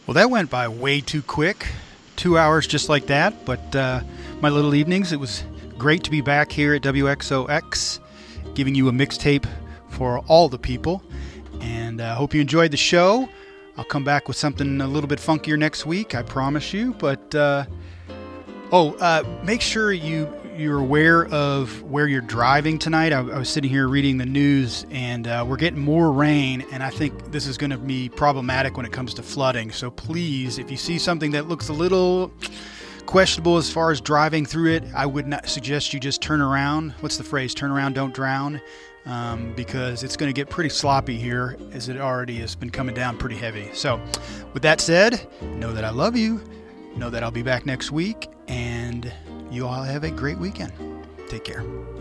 Well, that went by way too quick. 2 hours just like that. But my little evenings, it was great to be back here at WXOX, giving you a mixtape for all the people. And I hope you enjoyed the show. I'll come back with something a little bit funkier next week, I promise you. But, make sure you're aware of where you're driving tonight. I was sitting here reading the news, and we're getting more rain, and I think this is going to be problematic when it comes to flooding. So please, if you see something that looks a little questionable as far as driving through it, I would not suggest you just turn around. What's the phrase? Turn around, don't drown. Because it's going to get pretty sloppy here, as it already has been coming down pretty heavy. So with that said, know that I love you. Know that I'll be back next week, and you all have a great weekend. Take care.